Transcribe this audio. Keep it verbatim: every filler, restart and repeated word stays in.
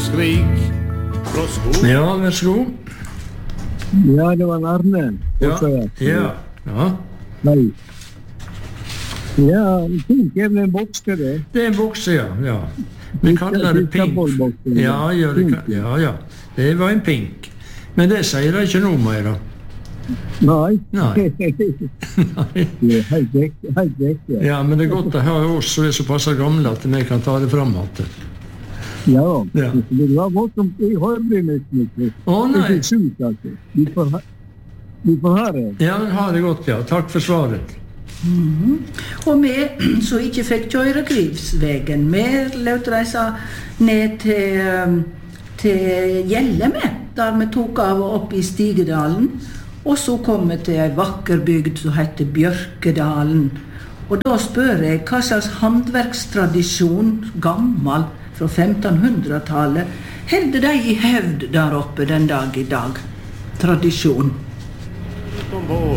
skrik fra skog. Ja, vær så god. Ja, det var Arne. Ja, ja, ja. Nei. Ja, pink er vel en bokse, det. Det er en bokse, ja, ja. Vi kaller det pink. Ja, ja, det kan, ja, ja. Det var en pink. Men det sier det ikke noe mer, da. Nei. Nei. Det er helt vekk, helt vekk, ja. Ja, men det er godt å ha oss som er såpass gamle at vi kan ta det frem igjen. Ja, Ja. det var voldsomt i hårbrynnet. Å, nei. Det er sjukt, altså. Vi får ha, vi får ha det. Ja, ha det godt, ja. Takk for svaret. Mhm. Og vi som ikke fikk kjøre Grivsvegen, vi løt reise ned til, um, til Gjelle med, der vi tok av og opp i Stigedalen. Og så kom vi til en vakker bygd som heter Bjørkedalen. Og da spør jeg, hva slags håndverkstradisjon, gammel, fra femtenhundretallet, holder de i hevd der oppe den dag i dag? Tradisjon. Om vår